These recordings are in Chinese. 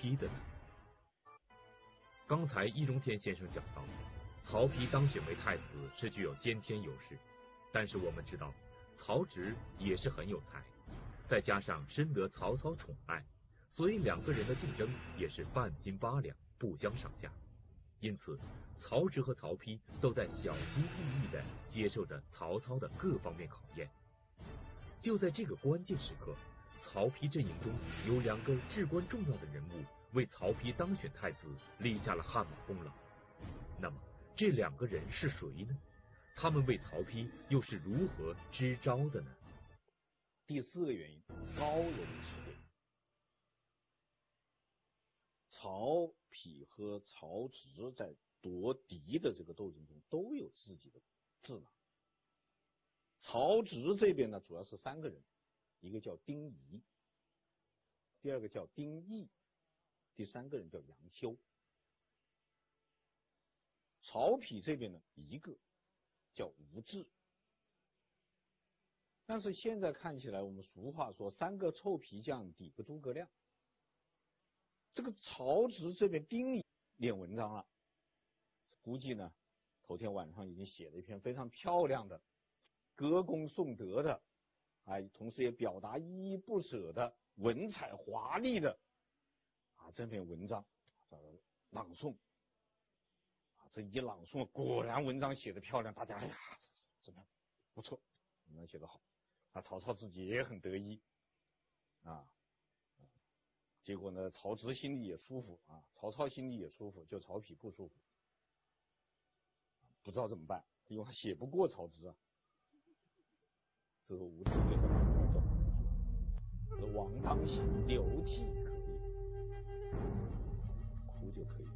丕的呢？刚才易中天先生讲到，曹丕当选为太子是具有先天优势，但是我们知道曹植也是很有才，再加上深得曹操宠爱，所以两个人的竞争也是半斤八两，不相上下。因此，曹植和曹丕都在小心翼翼地接受着曹操的各方面考验。就在这个关键时刻，曹丕阵营中有两个至关重要的人物为曹丕当选太子立下了汗马功劳。那么这两个人是谁呢？他们为曹丕又是如何支招的呢？ 第四个原因，高人指点。曹丕和曹植在夺嫡的这个斗争中都有自己的智囊。曹植这边呢，主要是三个人，一个叫丁仪，第二个叫丁义，第三个人叫杨修。曹丕这边呢，一个叫吴质。但是现在看起来，我们俗话说三个臭皮匠抵个诸葛亮。这个曹植这边丁仪练文章了，估计呢头天晚上已经写了一篇非常漂亮的歌功颂德的，同时也表达依依不舍的文采华丽的这篇文章朗诵这一朗诵，果然文章写得漂亮，大家怎么样？不错，文章写得好曹操自己也很得意结果呢，曹植心里也舒服曹操心里也舒服，就曹丕不舒服，不知道怎么办，因为他写不过曹植这个吴质给他讲说：“王当喜，流涕可以，哭就可以了。”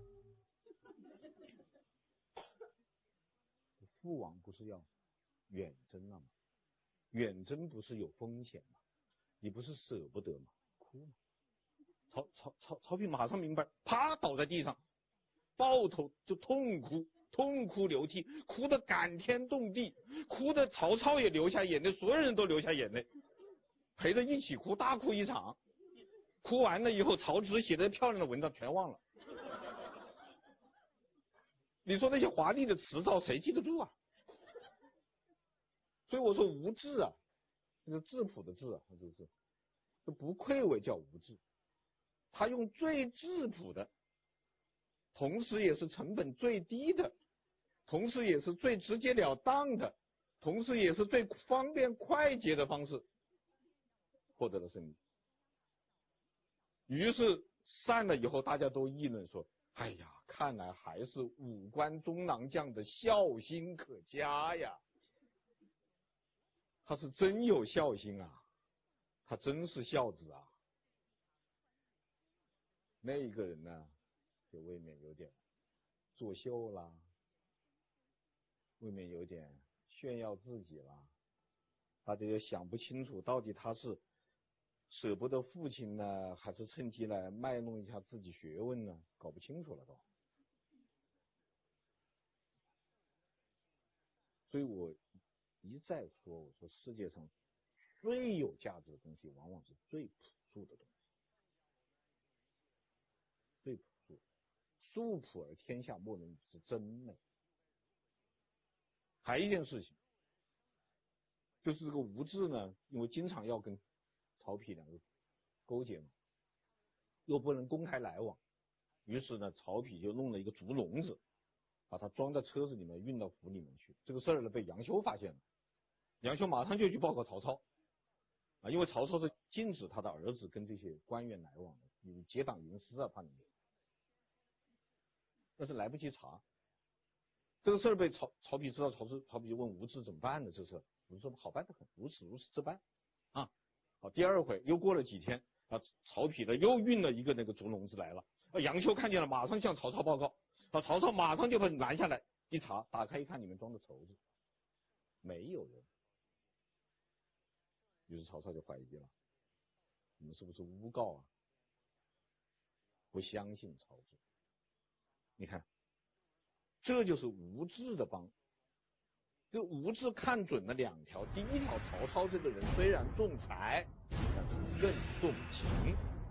父王不是要远征了吗？远征不是有风险吗？你不是舍不得吗？哭吗？曹丕马上明白，啪倒在地上，抱头就痛哭流涕，哭得感天动地，哭得曹操也流下眼泪，所有人都流下眼泪，陪着一起哭，大哭一场。哭完了以后，曹植写的漂亮的文章全忘了。你说那些华丽的词藻谁记得住啊？所以我说吴质那个质朴的质这不愧为叫吴质。他用最质朴的，同时也是成本最低的，同时也是最直截了当的，同时也是最方便快捷的方式获得了胜利。于是散了以后，大家都议论说：“哎呀，看来还是武官中郎将的孝心可嘉呀！他是真有孝心他真是孝子那一个人呢，就未免有点作秀啦，未免有点炫耀自己啦，大家也想不清楚，到底他是舍不得父亲呢，还是趁机来卖弄一下自己学问呢？搞不清楚了都。所以我一再说，我说世界上最有价值的东西，往往是最朴素的东西。最朴素，素朴而天下莫能与之争美。还一件事情，就是这个吴质呢，因为经常要跟曹丕两个勾结嘛，又不能公开来往，于是呢，曹丕就弄了一个竹笼子，把它装在车子里面运到府里面去。这个事儿呢被杨修发现了，杨修马上就去报告曹操因为曹操是禁止他的儿子跟这些官员来往的，因为结党营私怕你。但是来不及查，这个事儿被曹丕知道，曹丕就问吴质怎么办呢？这事吴质说好办得很，如此这般好，第二回又过了几天曹丕呢又运了一个那个竹笼子来了，杨修看见了，马上向曹操报告曹操马上就把拦下来，一查打开一看，里面装的绸子，没有人。于是曹操就怀疑了，你们是不是诬告不相信曹植。你看，这就是吴质的帮。这吴质看准了两条，第一条，曹操这个人虽然重财，但是更重情。